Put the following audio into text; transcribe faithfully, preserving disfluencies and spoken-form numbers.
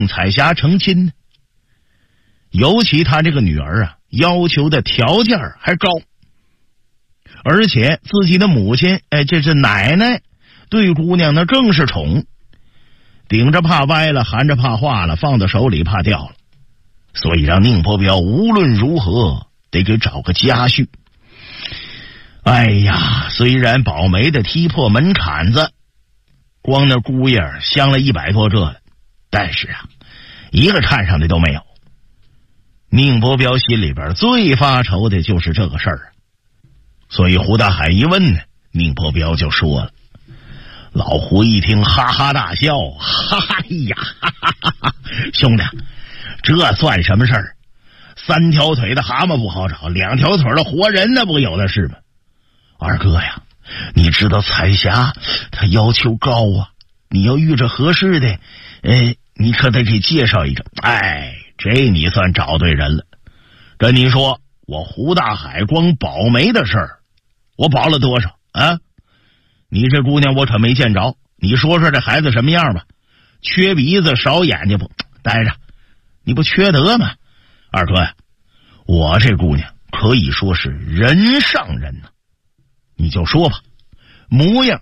彩霞成亲呢。尤其他这个女儿啊，要求的条件还高，而且自己的母亲，哎，这是奶奶，对姑娘呢更是宠，顶着怕歪了，含着怕化了，放到手里怕掉了，所以让宁伯彪无论如何得给找个家婿。哎呀，虽然保媒的踢破门槛子，光那姑爷镶了一百多这了，但是啊，一个看上的都没有。宁伯彪心里边最发愁的就是这个事儿，所以胡大海一问呢，宁伯彪就说了。老胡一听哈哈大笑，哈哈呀，哈哈哈哈，兄弟，这算什么事儿？三条腿的蛤蟆不好找，两条腿的活人那不有的是吗？二哥呀，你知道彩霞她要求高啊，你要遇着合适的，哎，你可得给介绍一个。哎，这你算找对人了。跟你说，我胡大海光保媒的事儿，我保了多少啊？你这姑娘我可没见着，你说说这孩子什么样吧？缺鼻子少眼睛不？待着，你不缺德吗？二哥呀，我这姑娘可以说是人上人呢、啊，你就说吧，模样